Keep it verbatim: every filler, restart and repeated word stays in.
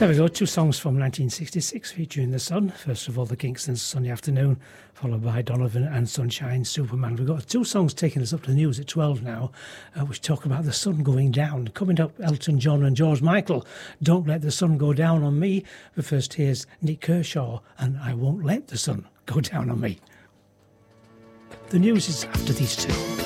There we go, two songs from nineteen sixty-six featuring the sun. First of all, the Kingston's Sunny Afternoon, followed by Donovan and Sunshine Superman. We've got two songs taking us up to the news at twelve now, uh, which talk about the sun going down. Coming up, Elton John and George Michael, Don't Let the Sun Go Down on Me. But first, here's Nick Kershaw and I Won't Let the Sun Go Down on Me. The news is after these two.